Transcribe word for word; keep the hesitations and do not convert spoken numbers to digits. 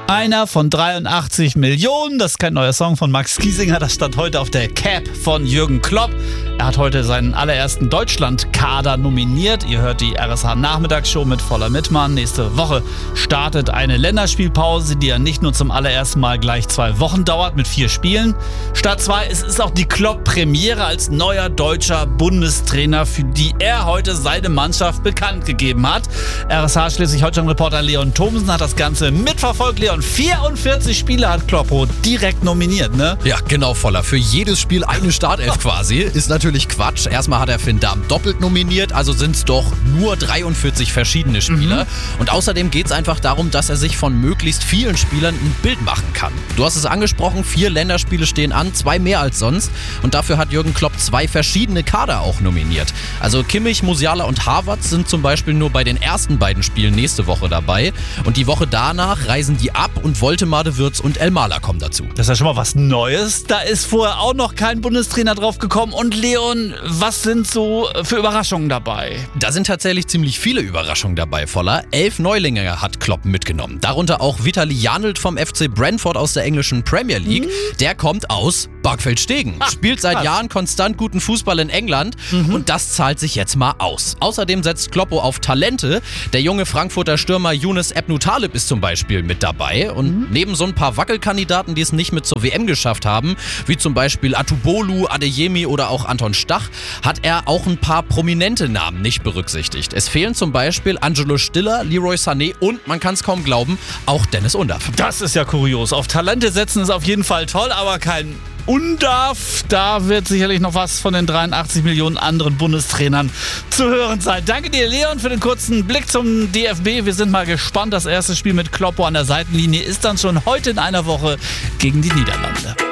Einer von dreiundachtzig Millionen, das ist kein neuer Song von Max Giesinger, das stand heute auf der Cap von Jürgen Klopp. Er hat heute seinen allerersten Deutschland-Kader nominiert. Ihr hört die R S H-Nachmittagsshow mit Voller Mittmann. Nächste Woche startet eine Länderspielpause, die ja nicht nur zum allerersten Mal gleich zwei Wochen dauert mit vier Spielen. Statt zwei, es ist auch die Klopp-Premiere als neuer deutscher Bundestrainer, für die er heute seine Mannschaft bekannt gegeben hat. R S H Schleswig-Holstein-Reporter Leon Thomsen hat das Ganze mitverfolgt. Leon, vierundvierzig Spieler hat Kloppo direkt nominiert, ne? Ja, genau, Voller. Für jedes Spiel eine Startelf quasi. Ist natürlich Quatsch. Erstmal hat er Finn Dahm doppelt nominiert, also sind es doch nur dreiundvierzig verschiedene Spieler. Mhm. Und außerdem geht es einfach darum, dass er sich von möglichst vielen Spielern ein Bild machen kann. Du hast es angesprochen, vier Länderspiele stehen an, zwei mehr als sonst. Und dafür hat Jürgen Klopp zwei verschiedene Kader auch nominiert. Also Kimmich, Musiala und Havertz sind zum Beispiel nur bei den ersten beiden Spielen nächste Woche dabei. Und die Woche danach reisen die ab und Woltemade Wirtz und Elmalah kommen dazu. Das ist ja schon mal was Neues. Da ist vorher auch noch kein Bundestrainer drauf gekommen. Und Leon, was sind so für Überraschungen dabei? Da sind tatsächlich ziemlich viele Überraschungen dabei, Voller. Elf Neulinge hat Klopp mitgenommen. Darunter auch Vitali Janelt vom F C Brentford aus der englischen Premier League. Mhm. Der kommt aus Barkfeldstegen. Ah, spielt seit krass. Jahren konstant guten Fußball in England. Mhm. Und das zahlt sich jetzt mal aus. Außerdem setzt Kloppo auf Talente. Der junge Frankfurter Stürmer Younes Ebnou Taleb ist zum Beispiel mit dabei. Und mhm. neben so ein paar Wackelkandidaten, die es nicht mit zur W M geschafft haben, wie zum Beispiel Atubolu, Adeyemi oder auch Anton Stach, hat er auch ein paar prominente Namen nicht berücksichtigt. Es fehlen zum Beispiel Angelo Stiller, Leroy Sané und, man kann es kaum glauben, auch Dennis Undav. Das ist ja kurios. Auf Talente setzen ist auf jeden Fall toll, aber kein Undav. Da wird sicherlich noch was von den dreiundachtzig Millionen anderen Bundestrainern zu hören sein. Danke dir, Leon, für den kurzen Blick zum D F B. Wir sind mal gespannt. Das erste Spiel mit Kloppo an der Seitenlinie ist dann schon heute in einer Woche gegen die Niederlande.